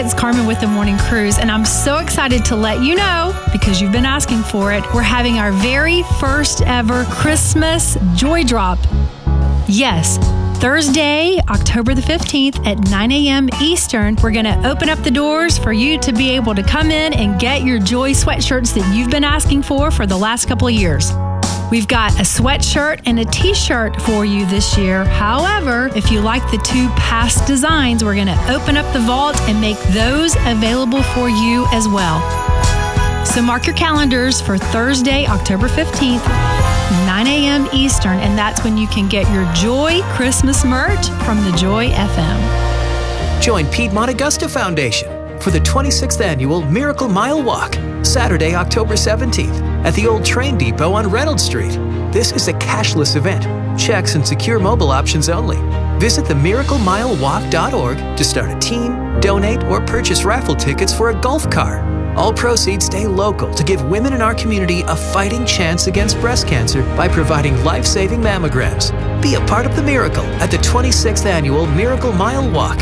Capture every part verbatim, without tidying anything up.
it's Carmen with the Morning Cruise, and I'm so excited to let you know, because you've been asking for it, we're having our very first ever Christmas Joy Drop. Yes, Thursday, October the fifteenth at nine a.m. Eastern, we're going to open up the doors for you to be able to come in and get your Joy sweatshirts that you've been asking for for the last couple of years. We've got a sweatshirt and a t-shirt for you this year. However, if you like the two past designs, we're going to open up the vault and make those available for you as well. So mark your calendars for Thursday, October fifteenth, nine a.m. Eastern, and that's when you can get your Joy Christmas merch from the Joy F M. Join Piedmont Augusta Foundation for the twenty-sixth Annual Miracle Mile Walk, Saturday, October seventeenth, at the old train depot on Reynolds Street. This is a cashless event. Checks and secure mobile options only. Visit the miracle mile walk dot org to start a team, donate, or purchase raffle tickets for a golf car. All proceeds stay local to give women in our community a fighting chance against breast cancer by providing life-saving mammograms. Be a part of the miracle at the twenty-sixth Annual Miracle Mile Walk.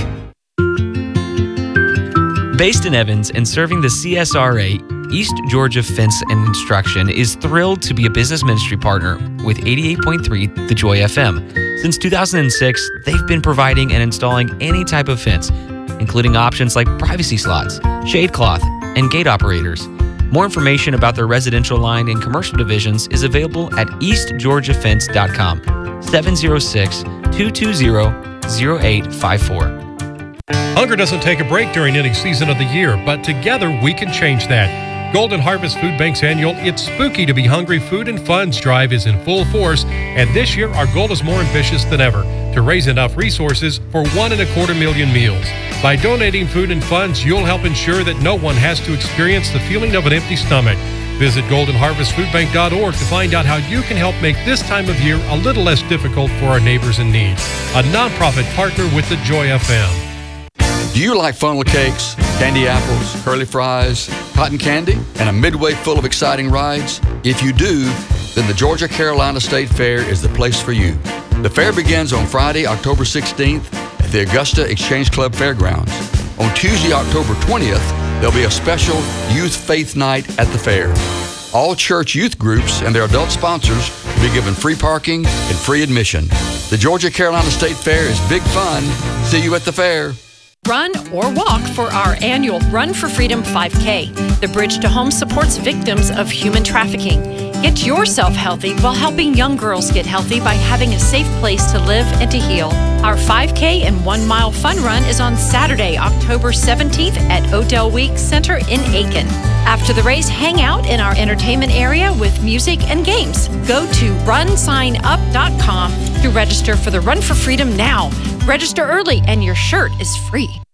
Based in Evans and serving the C S R A, East Georgia Fence and Instruction is thrilled to be a business ministry partner with eighty-eight point three The Joy F M. Since two thousand six, they've been providing and installing any type of fence, including options like privacy slots, shade cloth, and gate operators. More information about their residential line and commercial divisions is available at east georgia fence dot com, seven oh six, two two zero, zero eight five four. Hunger doesn't take a break during any season of the year, but together we can change that. Golden Harvest Food Bank's annual It's Spooky to Be Hungry Food and Funds drive is in full force, and this year our goal is more ambitious than ever, to raise enough resources for one and a quarter million meals. By donating food and funds, you'll help ensure that no one has to experience the feeling of an empty stomach. Visit golden harvest food bank dot org to find out how you can help make this time of year a little less difficult for our neighbors in need. A nonprofit partner with the Joy F M. Do you like funnel cakes, candy apples, curly fries, cotton candy, and a midway full of exciting rides? If you do, then the Georgia Carolina State Fair is the place for you. The fair begins on Friday, October sixteenth at the Augusta Exchange Club Fairgrounds. On Tuesday, October twentieth, there'll be a special Youth Faith Night at the fair. All church youth groups and their adult sponsors will be given free parking and free admission. The Georgia Carolina State Fair is big fun. See you at the fair. Run or walk for our annual Run for Freedom five K. The Bridge to Home supports victims of human trafficking. Get yourself healthy while helping young girls get healthy by having a safe place to live and to heal. Our five K and one mile fun run is on Saturday, October seventeenth at Odell Weeks Center in Aiken. After the race, hang out in our entertainment area with music and games. Go to run sign up dot com to register for the Run for Freedom now. Register early and your shirt is free.